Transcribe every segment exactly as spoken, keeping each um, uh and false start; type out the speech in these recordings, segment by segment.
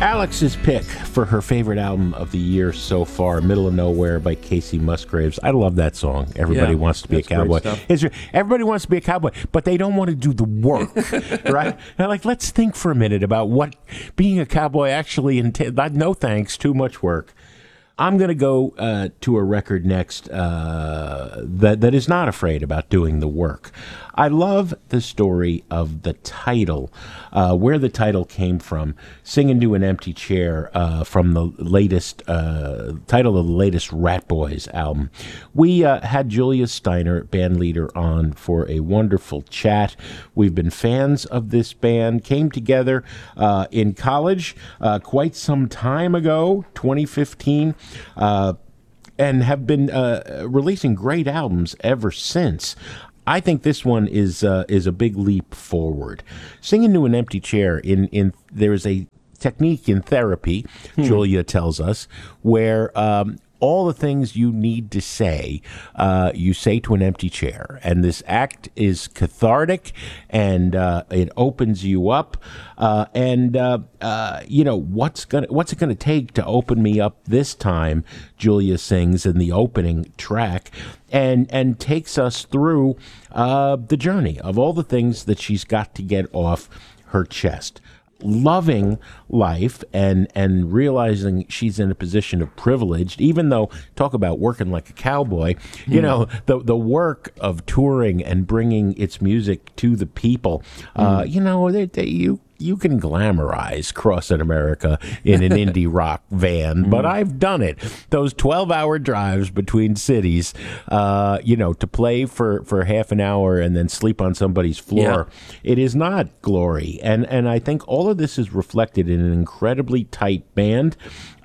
Alex's pick for her favorite album of the year so far, Middle of Nowhere by Casey Musgraves. I love that song. Everybody Yeah, wants to be a that's great cowboy. stuff. It's- Everybody wants to be a cowboy, but they don't want to do the work, right? They're like, let's think for a minute about what being a cowboy actually entails. No thanks, too much work. I'm going to go uh, to a record next uh, that that is not afraid about doing the work. I love the story of the title, uh, where the title came from. Sing into an Empty Chair uh, from the latest uh, title of the latest Rat Boys album. We uh, had Julia Steiner, band leader, on for a wonderful chat. We've been fans of this band. Came together uh, in college uh, quite some time ago, twenty fifteen. Uh, and have been uh, releasing great albums ever since. I think this one is uh, is a big leap forward. Sing into an Empty Chair. In in there is a technique in therapy, hmm. Julia tells us, where um, all the things you need to say, uh, you say to an empty chair. And this act is cathartic, and uh, it opens you up. Uh, and, uh, uh, you know, what's gonna what's it going to take to open me up this time, Julia sings in the opening track, and, and takes us through uh, the journey of all the things that she's got to get off her chest. Loving life and and realizing she's in a position of privilege, even though, talk about working like a cowboy, you mm. know, the the work of touring and bringing its music to the people, mm. uh, you know, they, they, you you can glamorize crossing America in an indie rock van, but I've done it. Those twelve-hour drives between cities, uh, you know, to play for, for half an hour and then sleep on somebody's floor, yeah. It is not glory. And, and I think all of this is reflected in an incredibly tight band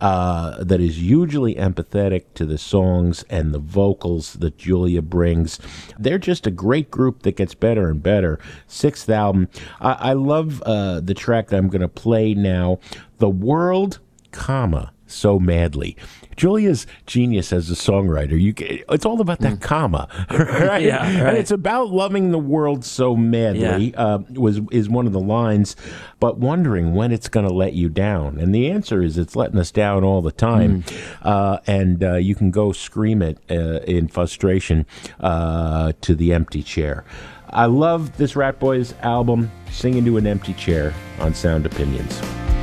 uh, that is hugely empathetic to the songs and the vocals that Julia brings. They're just a great group that gets better and better. Sixth album. I, I love uh, the track that I'm going to play now, The World, comma, So Madly. Julia's genius as a songwriter. You, it's all about that mm. comma, right? Yeah, right. And it's about loving the world so madly. Yeah. Uh, was is one of the lines, but wondering when it's going to let you down. And the answer is it's letting us down all the time. Mm. Uh, and uh, you can go scream it uh, in frustration uh, to the empty chair. I love this Rat Boys album, Sing into an Empty Chair on Sound Opinions.